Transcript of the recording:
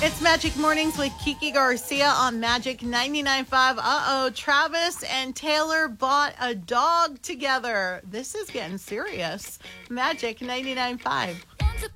It's Magic Mornings with Kiki Garcia on Magic 99.5. Travis and Taylor bought a dog together. This is getting serious. Magic 99.5.